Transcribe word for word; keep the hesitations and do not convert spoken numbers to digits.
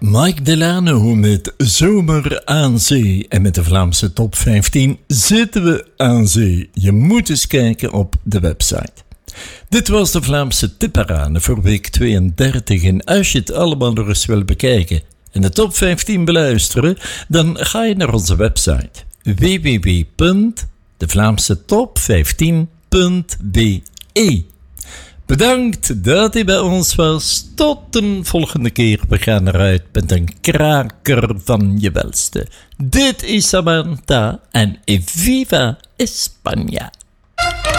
Mike Delano met Zomer aan Zee. En met de Vlaamse top vijftien zitten we aan zee. Je moet eens kijken op de website. Dit was de Vlaamse tipparade voor week tweeëndertig. En als je het allemaal nog eens wil bekijken en de top vijftien beluisteren, dan ga je naar onze website w w w punt de vlaamse top vijftien punt b e. Bedankt dat u bij ons was. Tot een volgende keer. We gaan eruit met een kraker van je welste. Dit is Samantha en Viva España.